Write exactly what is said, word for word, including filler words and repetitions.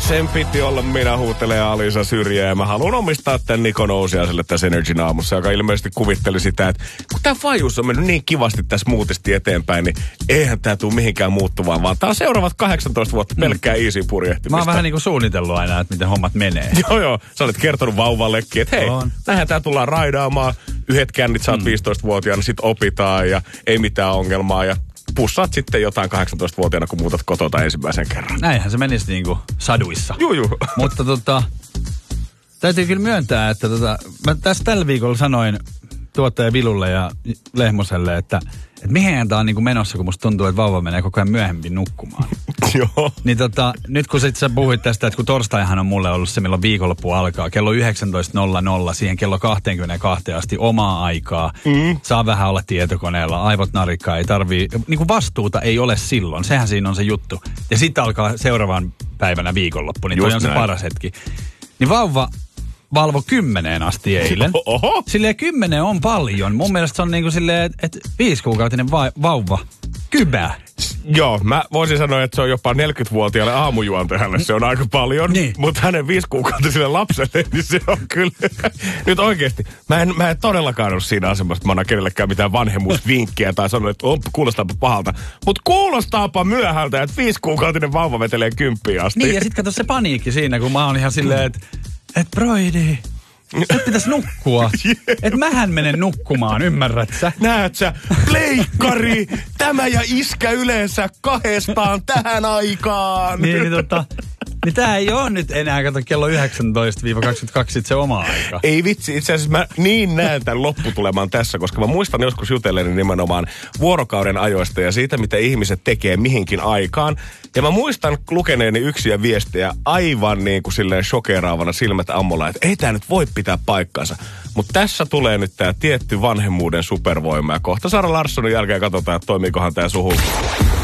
Sen piti olla minä, huutelee Alisa syrjää. Ja mä haluan omistaa tän Niko Nousiaiselle tässä Energin aamussa, joka ilmeisesti kuvitteli sitä, että kun tää Fajus on mennyt niin kivasti tässä muutisti eteenpäin, niin eihän tää tule mihinkään muuttuvaan, vaan tää on seuraavat kahdeksantoista vuotta pelkkää mm. easy purjehtimista. Mä oon vähän niin kuin suunnitellut aina, että miten hommat menee. joo, joo. Sä olet kertonut vauvallekin, että hei, näinhän tää tullaan raidaamaan. Yhdet kännit, sä oot mm. viisitoistavuotiaana, sit opitaan ja ei mitään ongelmaa ja pussaat sitten jotain kahdeksantoistavuotiaana, kun muutat kotota ensimmäisen kerran. Näinhän se menisi niinku saduissa. Juu, juu. Mutta tota, täytyy kyllä myöntää, että tota, mä tässä tällä viikolla sanoin tuottaja Vilulle ja Lehmoselle, että, että mihin tää on niinku menossa, kun musta tuntuu, että vauva menee koko ajan myöhemmin nukkumaan. Joo. Niin tota, nyt kun sit sä puhuit tästä, että kun torstaihan on mulle ollut se, milloin viikonloppu alkaa, kello yhdeksäntoista nolla nolla, siihen kello kaksikymmentäkaksi asti omaa aikaa, mm. saa vähän olla tietokoneella, aivot narikkaa, ei tarvii, niinku vastuuta ei ole silloin, sehän siinä on se juttu. Ja sitten alkaa seuraavan päivänä viikonloppu, niin toi on se paras hetki. Niin vauva valvo kymmeneen asti eilen. Oho. Silleen kymmenen on paljon. Mun mielestä se on niinku silleen, että et viisikuukautinen va- vauva kybää. Joo, mä voisin sanoa, että se on jopa neljäkymmentävuotiaalle aamujuontajalle, se on aika paljon. Niin. Mutta hänen viisikuukautiselle lapselle, niin se on kyllä. Nyt oikeasti, mä en, mä en todellakaan ole siinä asemassa, että mä annan kenellekään mitään vanhemmuusvinkkiä tai sanon, että on, kuulostaapa pahalta. Mutta kuulostaapa myöhältä, että viisikuukautinen vauva vetelee kymppiin asti. Niin, ja sit kato se paniikki siinä, kun mä oon ihan silleen, että et broidi, nyt pitäis nukkua. Yeah. Että mähän menen nukkumaan, ymmärrät sä? Näet sä, pleikkari, tämä ja iskä yleensä kahdestaan tähän aikaan. Niin, niin tota, niin tää ei oo nyt enää, kato kello yhdeksäntoista kaksikymmentäkaksi se oma aika. Ei vitsi, itse asiassa mä niin näen tämän lopputuleman tässä, koska mä muistan joskus jutelleeni nimenomaan vuorokauden ajoista ja siitä, mitä ihmiset tekee mihinkin aikaan. Ja mä muistan lukeneeni yksiä viestejä aivan niin kuin silleen shokeraavana silmät ammolla, että ei tää nyt voi pitää paikkansa. Mutta tässä tulee nyt tää tietty vanhemmuuden supervoima ja kohta Sara Larssonin jälkeen katsotaan, että toimiikohan tää suhu.